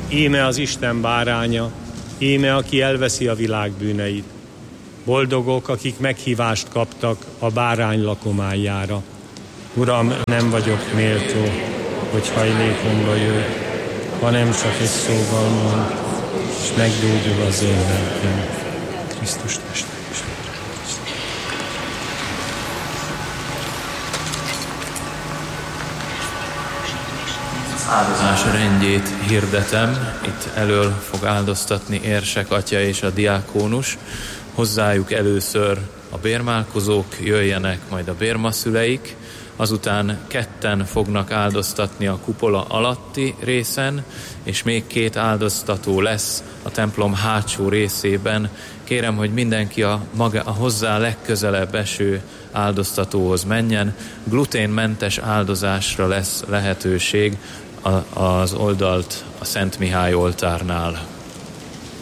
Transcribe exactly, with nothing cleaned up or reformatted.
íme az Isten báránya, íme aki elveszi a világ bűneit. Boldogok, akik meghívást kaptak a bárány lakományára. Uram, nem vagyok méltó, hogy hajlékomba jöjj, hanem csak egy szóval mond, és meggyógyul az én lelkem. Krisztus teste is. Áldozás rendjét hirdetem, itt elől fog áldoztatni Érsek atya és a diákónus. Hozzájuk először a bérmálkozók, jöjjenek majd a bérmaszüleik, azután ketten fognak áldoztatni a kupola alatti részen, és még két áldoztató lesz a templom hátsó részében. Kérem, hogy mindenki a, maga, a hozzá legközelebb eső áldoztatóhoz menjen. Gluténmentes áldozásra lesz lehetőség az oldalt a Szent Mihály oltárnál.